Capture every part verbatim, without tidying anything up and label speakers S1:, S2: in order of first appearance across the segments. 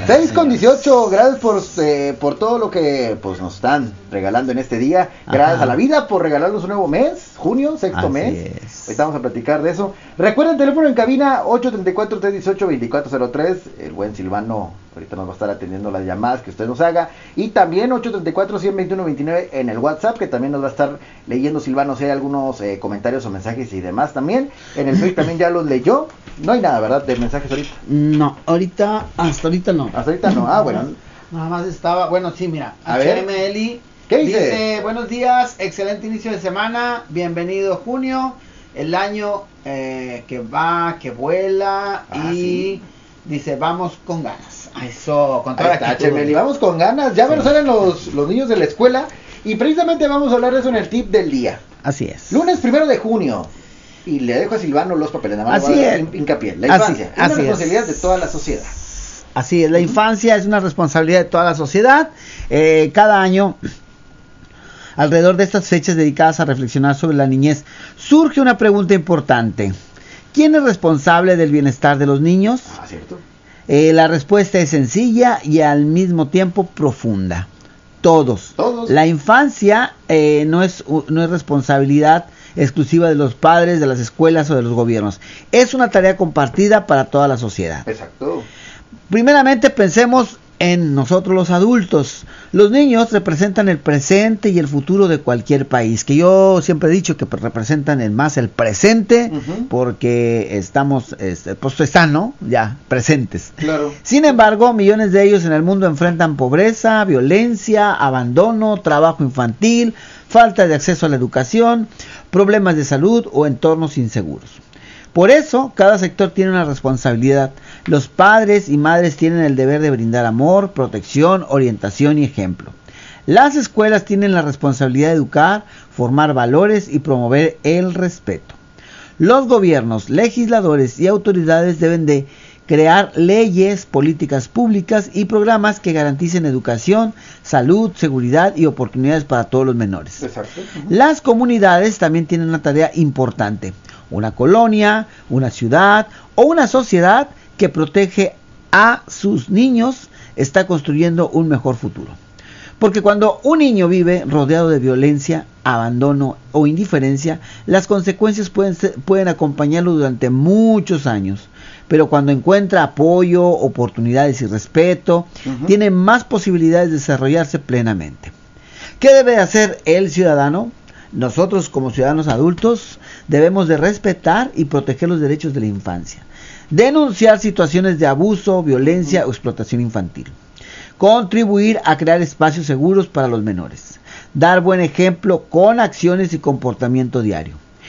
S1: seis con dieciocho, gracias por, eh, por todo lo que pues nos están regalando en este día. Gracias Ajá. a la vida por regalarnos un nuevo mes, junio, sexto Así mes. Es. Hoy vamos a platicar de eso. Recuerden el teléfono en cabina ocho tres cuatro, tres uno ocho, dos cuatro cero tres. El buen Silvano ahorita nos va a estar atendiendo las llamadas que usted nos haga. Y también ocho tres cuatro, uno cero dos uno, dos nueve en el WhatsApp, que también nos va a estar leyendo Silvano, si hay algunos eh, comentarios o mensajes y demás también. En el Facebook también ya los leyó. No hay nada, ¿verdad? De mensajes ahorita.
S2: No, ahorita, hasta ahorita no.
S1: Hasta ahorita no, ah, bueno.
S2: Nada más estaba, bueno, sí, mira.
S1: A
S2: H
S1: ver.
S2: M L
S1: ¿Qué dice?
S2: Dice, buenos días, excelente inicio de semana, bienvenido junio, el año eh, que va, que vuela
S1: Ah,
S2: y
S1: sí.
S2: dice, vamos con ganas. Eso, con toda
S1: Ahí está,
S2: actitud.
S1: Chemeli, vamos con ganas. Ya
S2: Sí.
S1: me salen los, los niños de la escuela y precisamente vamos a hablar de eso en el tip del día.
S2: Así es.
S1: Lunes primero de junio. Y le dejo a Silvano los papeles, nada más
S2: Así
S1: voy a dar
S2: es.
S1: hincapié. La
S2: Así-
S1: infancia, es una
S2: así es.
S1: responsabilidad de toda la sociedad.
S2: Así es, la infancia es una responsabilidad de toda la sociedad. Eh, cada año, alrededor de estas fechas dedicadas a reflexionar sobre la niñez, surge una pregunta importante. ¿Quién es responsable del bienestar de los niños?
S1: Ah, ¿cierto?
S2: Eh, la respuesta es sencilla y al mismo tiempo profunda. Todos.
S1: Todos.
S2: La infancia eh, no es, no es responsabilidad exclusiva de los padres, de las escuelas o de los gobiernos. Es una tarea compartida para toda la sociedad.
S1: Exacto.
S2: Primeramente pensemos en nosotros los adultos. Los niños representan el presente y el futuro de cualquier país, que yo siempre he dicho que representan el más el presente,
S1: uh-huh.
S2: porque estamos, este, pues están, ¿no? Ya, presentes.
S1: Claro.
S2: Sin embargo, millones de ellos en el mundo enfrentan pobreza, violencia, abandono, trabajo infantil, falta de acceso a la educación, problemas de salud o entornos inseguros. Por eso, cada sector tiene una responsabilidad. Los padres y madres tienen el deber de brindar amor, protección, orientación y ejemplo. Las escuelas tienen la responsabilidad de educar, formar valores y promover el respeto. Los gobiernos, legisladores y autoridades deben de crear leyes, políticas públicas y programas que garanticen educación, salud, seguridad y oportunidades para todos los menores.
S1: Exacto. Uh-huh.
S2: Las comunidades también tienen una tarea importante. Una colonia, una ciudad o una sociedad que protege a sus niños está construyendo un mejor futuro. Porque cuando un niño vive rodeado de violencia, abandono o indiferencia, las consecuencias pueden, ser, pueden acompañarlo durante muchos años. Pero cuando encuentra apoyo, oportunidades y respeto, uh-huh. tiene más posibilidades de desarrollarse plenamente. ¿Qué debe hacer el ciudadano? Nosotros como ciudadanos adultos debemos de respetar y proteger los derechos de la infancia. Denunciar situaciones de abuso, violencia uh-huh. o explotación infantil. Contribuir a crear espacios seguros para los menores. Dar buen ejemplo con acciones y comportamiento diario.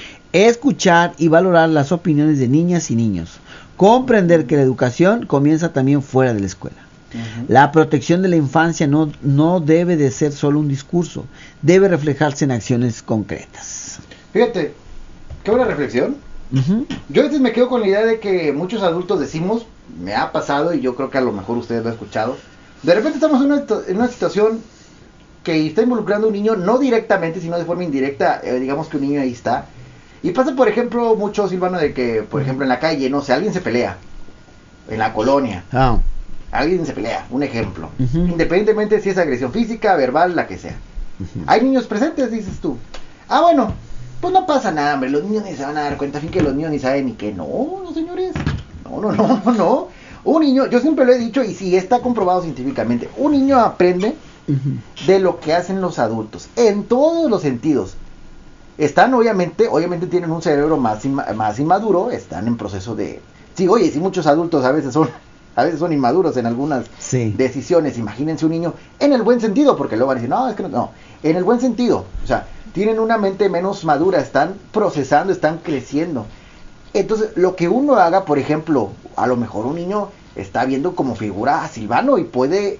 S2: Escuchar y valorar las opiniones de niñas y niños. Comprender que la educación comienza también fuera de la escuela. Uh-huh. La protección de la infancia no, no debe de ser solo un discurso, debe reflejarse en acciones concretas.
S1: Fíjate, qué buena reflexión. Uh-huh. Yo a veces me quedo con la idea de que muchos adultos decimos, me ha pasado y yo creo que a lo mejor ustedes lo han escuchado, de repente estamos en una, en una situación que está involucrando a un niño, no directamente, sino de forma indirecta, eh, digamos que un niño ahí está. Y pasa, por ejemplo, mucho, Silvano, de que, por ejemplo, en la calle, no sé, alguien se pelea, en la colonia.
S2: Oh.
S1: Alguien se pelea, un ejemplo. Uh-huh. Independientemente si es agresión física, verbal, la que sea. Uh-huh. Hay niños presentes, dices tú. Ah, bueno, pues no pasa nada, hombre. Los niños ni se van a dar cuenta. Fin que los niños ni saben ni qué. No, no, señores. No, no, no, no, no. Un niño, yo siempre lo he dicho y sí está comprobado científicamente. Un niño aprende uh-huh. de lo que hacen los adultos. En todos los sentidos. Están, obviamente, obviamente tienen un cerebro más, inma- más inmaduro. Están en proceso de... Sí, oye, sí, muchos adultos a veces son... A veces son inmaduros en algunas sí. decisiones. Imagínense un niño en el buen sentido, porque luego van a decir, no, es que no, no. En el buen sentido. O sea, tienen una mente menos madura, están procesando, están creciendo. Entonces, lo que uno haga, por ejemplo, a lo mejor un niño está viendo como figura a Silvano y puede,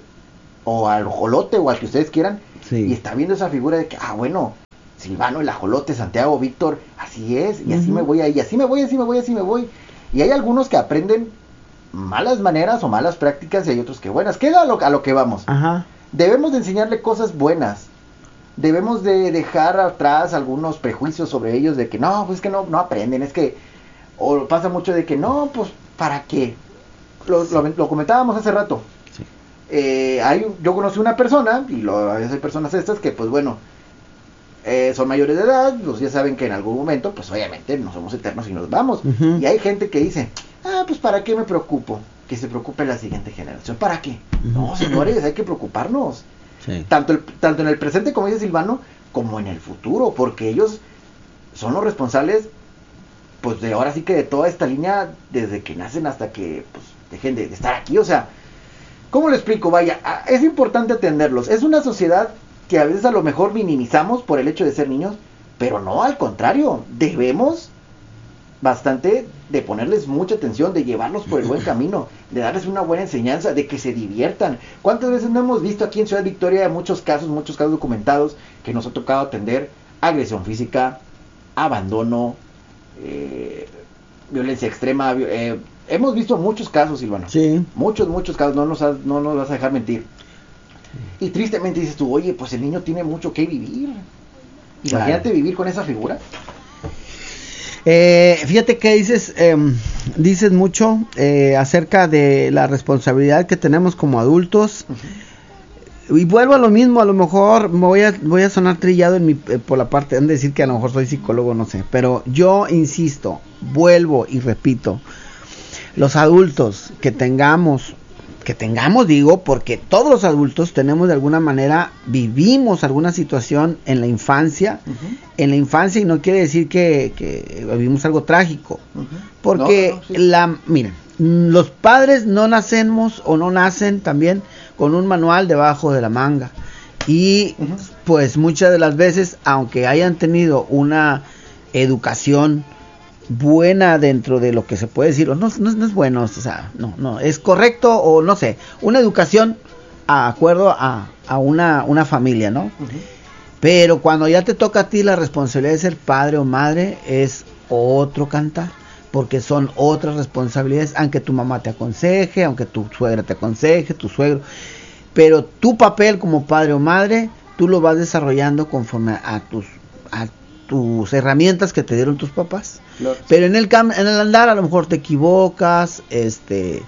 S1: o al ajolote, o al que ustedes quieran, sí. y está viendo esa figura de que, ah, bueno, Silvano, el ajolote, Santiago, Víctor, así es, y así uh-huh. me voy ahí, así me voy, así me voy, así me voy. Y hay algunos que aprenden malas maneras o malas prácticas y hay otros que buenas. ¿Qué es a lo, a lo que vamos?
S2: Ajá.
S1: Debemos de enseñarle cosas buenas. Debemos de dejar atrás algunos prejuicios sobre ellos de que no, pues que no, no aprenden, es que, o pasa mucho de que no, pues ¿para qué? Lo, lo, lo comentábamos hace rato. Sí. eh, hay, yo conocí una persona, y lo, a veces hay personas estas que pues bueno, eh, son mayores de edad, pues ya saben que en algún momento, pues obviamente no somos eternos y nos vamos. Uh-huh. Y hay gente que dice, ah, pues ¿para qué me preocupo? Que se preocupe la siguiente generación. ¿Para qué? Uh-huh. No, señores, hay que preocuparnos. Sí. Tanto, el, tanto en el presente, como dice Silvano, como en el futuro, porque ellos son los responsables, pues de ahora sí que de toda esta línea, desde que nacen hasta que pues dejen de, de estar aquí. O sea, ¿cómo lo explico? Vaya, es importante atenderlos. Es una sociedad que a veces a lo mejor minimizamos por el hecho de ser niños, pero no, al contrario, debemos bastante de ponerles mucha atención, de llevarlos por el buen camino, de darles una buena enseñanza, de que se diviertan. ¿Cuántas veces no hemos visto aquí en Ciudad Victoria muchos casos, muchos casos documentados que nos ha tocado atender? Agresión física, abandono, eh, violencia extrema, eh, hemos visto muchos casos, Silvano.
S2: Sí.
S1: Muchos, muchos casos, no nos, has, no nos vas a dejar mentir. Y tristemente dices tú, oye, pues el niño tiene mucho que vivir. Imagínate claro. vivir con esa figura.
S2: Eh, fíjate que dices, eh, dices mucho eh, acerca de la responsabilidad que tenemos como adultos. Uh-huh. Y vuelvo a lo mismo, a lo mejor voy a, voy a sonar trillado en mi, eh, por la parte, han de decir que a lo mejor soy psicólogo, no sé. Pero yo insisto, vuelvo y repito, los adultos que tengamos... que tengamos, digo, porque todos los adultos tenemos de alguna manera, vivimos alguna situación en la infancia, uh-huh. en la infancia, y no quiere decir que, que vivimos algo trágico, uh-huh. porque no, no, sí. la, miren, los padres no nacemos o no nacen también con un manual debajo de la manga, y uh-huh. pues muchas de las veces, aunque hayan tenido una educación buena dentro de lo que se puede decir, o no, no, no es bueno, o sea, no, no, es correcto, o no sé, una educación a acuerdo a, a una, una familia, ¿no? Uh-huh. Pero cuando ya te toca a ti la responsabilidad de ser padre o madre, es otro cantar, porque son otras responsabilidades, aunque tu mamá te aconseje, aunque tu suegra te aconseje, tu suegro, pero tu papel como padre o madre, tú lo vas desarrollando conforme a tus, a tus herramientas que te dieron tus papás. Claro. Pero en el cam- en el andar a lo mejor te equivocas, este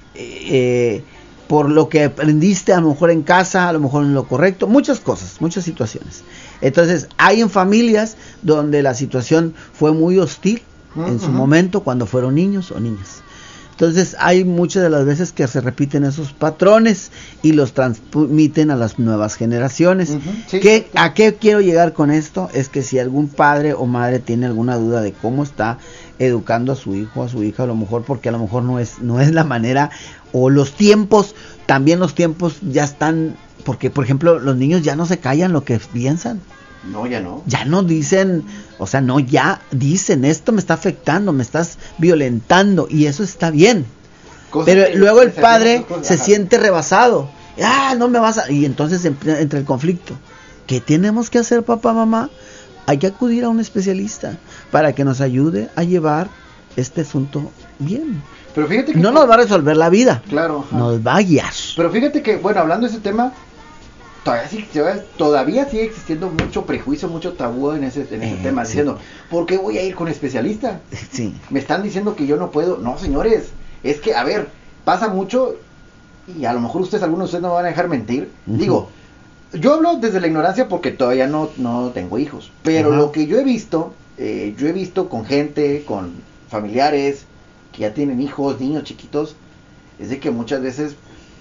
S2: eh, por lo que aprendiste a lo mejor en casa, a lo mejor en lo correcto, muchas cosas, muchas situaciones. Entonces hay en familias donde la situación fue muy hostil uh-huh. en su momento cuando fueron niños o niñas. Entonces hay muchas de las veces que se repiten esos patrones y los transmiten a las nuevas generaciones. Uh-huh, sí, ¿Qué, sí. ¿A qué quiero llegar con esto? Es que si algún padre o madre tiene alguna duda de cómo está educando a su hijo o a su hija, a lo mejor porque a lo mejor no es, no es la manera, o los tiempos, también los tiempos ya están, porque por ejemplo los niños ya no se callan lo que piensan.
S1: No, ya no.
S2: Ya no dicen, o sea, no, ya dicen, esto me está afectando, me estás violentando, y eso está bien. Cosas Pero que, luego el padre se siente rebasado. Ah, no me vas a... Y entonces entra el conflicto. ¿Qué tenemos que hacer, papá, mamá? Hay que acudir a un especialista para que nos ayude a llevar este asunto bien.
S1: Pero fíjate que...
S2: No nos va a resolver la vida.
S1: Claro. Ajá.
S2: Nos va a guiar.
S1: Pero fíjate que, bueno, hablando de ese tema... Todavía, sí, todavía sigue existiendo mucho prejuicio, mucho tabú en ese, en ese eh, tema, sí. diciendo, ¿por qué voy a ir con especialista?
S2: Sí.
S1: Me están diciendo que yo no puedo. No, señores, es que, a ver, pasa mucho, y a lo mejor ustedes, algunos de ustedes no me van a dejar mentir. Uh-huh. Digo, yo hablo desde la ignorancia porque todavía no, no tengo hijos, pero uh-huh. lo que yo he visto, eh, yo he visto con gente, con familiares, que ya tienen hijos, niños chiquitos, es de que muchas veces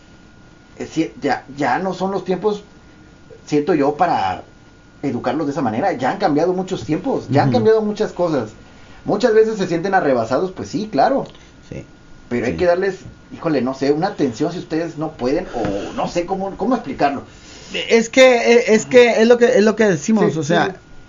S1: es, ya, ya no son los tiempos, siento yo, para educarlos de esa manera. Ya han cambiado muchos tiempos, ya uh-huh. han cambiado muchas cosas. Muchas veces se sienten arrebasados, pues sí, claro.
S2: Sí.
S1: Pero
S2: sí.
S1: hay que darles, híjole, no sé, una atención si ustedes no pueden, o no sé cómo, cómo explicarlo.
S2: Es que es que es lo que es lo que decimos, sí, o sea, sí.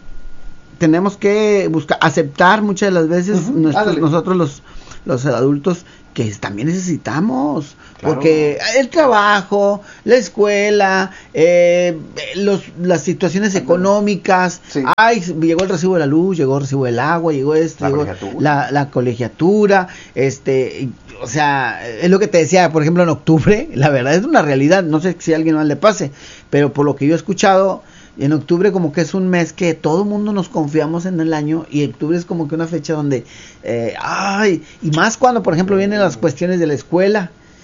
S2: tenemos que buscar aceptar muchas de las veces uh-huh. nuestros, nosotros los los adultos que también necesitamos, claro. porque el trabajo, la escuela, eh, los, las situaciones económicas, sí. ay, llegó el recibo de la luz, llegó el recibo del agua, llegó esto, la, llegó colegiatura. La, la colegiatura, este, o sea, es lo que te decía, por ejemplo, en octubre, la verdad es una realidad, no sé si a alguien más le pase, pero por lo que yo he escuchado, en octubre como que es un mes que todo el mundo nos confiamos en el año, y octubre es como que una fecha donde, eh, ay, y más cuando por ejemplo vienen las cuestiones de la escuela,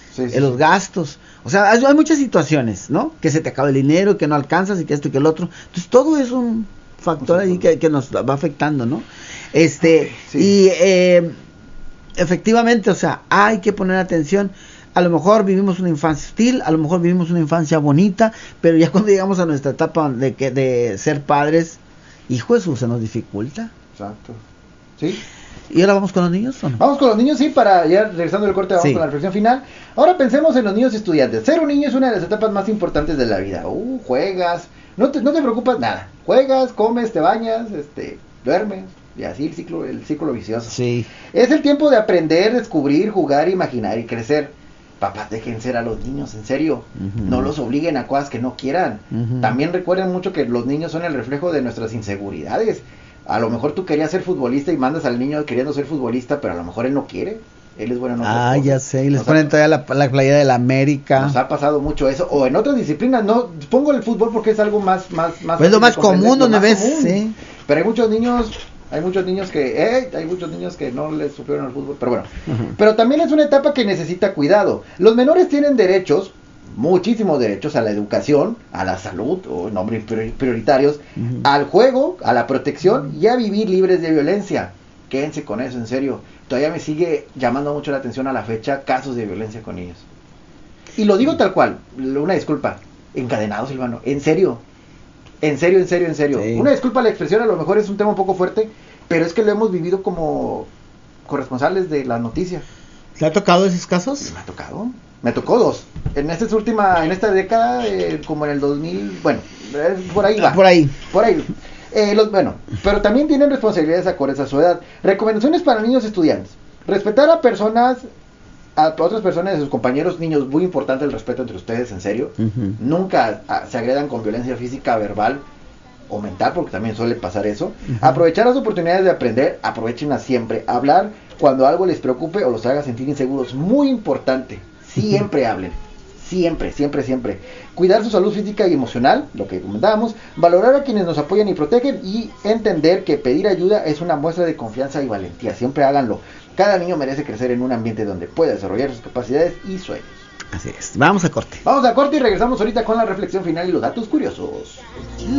S2: sí, sí, los gastos. O sea, hay, hay muchas situaciones, ¿no? Que se te acaba el dinero, que no alcanzas y que esto y que el otro. Entonces, todo es un factor ahí que, que nos va afectando, ¿no? Este, sí. Y eh, efectivamente, o sea, hay que poner atención. A lo mejor vivimos una infancia hostil, a lo mejor vivimos una infancia bonita, pero ya cuando llegamos a nuestra etapa de que de ser padres, hijo Jesús, se nos dificulta.
S1: Exacto. ¿Sí?
S2: ¿Y ahora vamos con los niños o no?
S1: Vamos con los niños, sí, para ya regresando del corte, vamos sí. con la reflexión final. Ahora pensemos en los niños estudiantes. Ser un niño es una de las etapas más importantes de la vida. Uh, juegas, no te, no te preocupas nada. Juegas, comes, te bañas, este, duermes, y así el ciclo, el ciclo vicioso.
S2: Sí.
S1: Es el tiempo de aprender, descubrir, jugar, imaginar y crecer. Papás, dejen ser a los niños, en serio. Uh-huh. No los obliguen a cosas que no quieran. Uh-huh. También recuerden mucho que los niños son el reflejo de nuestras inseguridades. A lo mejor tú querías ser futbolista y mandas al niño queriendo ser futbolista, pero a lo mejor él no quiere. Él es bueno en otras
S2: Ah,
S1: cosas.
S2: ya sé, y les
S1: nos
S2: ponen
S1: ha,
S2: todavía la, la playera de la América.
S1: Nos ha pasado mucho eso. O en otras disciplinas, no pongo el fútbol porque es algo más... más, más
S2: pues es lo más común donde ves, común. Sí.
S1: Pero hay muchos niños... Hay muchos niños que, eh, hay muchos niños que no les supieron al fútbol, pero bueno. Uh-huh. Pero también es una etapa que necesita cuidado. Los menores tienen derechos, muchísimos derechos a la educación, a la salud, o nombres prioritarios, uh-huh. al juego, a la protección y a vivir libres de violencia. Quédense con eso, en serio. Todavía me sigue llamando mucho la atención a la fecha casos de violencia con niños. Y lo digo tal cual, una disculpa, encadenado, Silvano, en serio. En serio, en serio, en serio. Sí. Una disculpa a la expresión, a lo mejor es un tema un poco fuerte, pero es que lo hemos vivido como corresponsales de la noticia.
S2: ¿Te ha tocado esos casos?
S1: Me ha tocado. Me tocó dos. En esta última, en esta década, eh, como en el dos mil, bueno, eh, por ahí va.
S2: Por ahí.
S1: Por ahí. Eh, los, bueno, pero también tienen responsabilidades acordes a su edad. Recomendaciones para niños estudiantes. Respetar a personas, a otras personas, a sus compañeros, niños, muy importante el respeto entre ustedes, en serio. Uh-huh. Nunca a, se agredan con violencia física, verbal o mental, porque también suele pasar eso. Uh-huh. Aprovechar las oportunidades de aprender, aprovechenlas siempre. Hablar cuando algo les preocupe o los haga sentir inseguros, muy importante. Siempre uh-huh. hablen, siempre, siempre, siempre. Cuidar su salud física y emocional, lo que comentábamos. Valorar a quienes nos apoyan y protegen y entender que pedir ayuda es una muestra de confianza y valentía. Siempre háganlo. Cada niño merece crecer en un ambiente donde pueda desarrollar sus capacidades y sueños.
S2: Así es. Vamos a corte.
S1: Vamos a corte y regresamos ahorita con la reflexión final y los datos curiosos.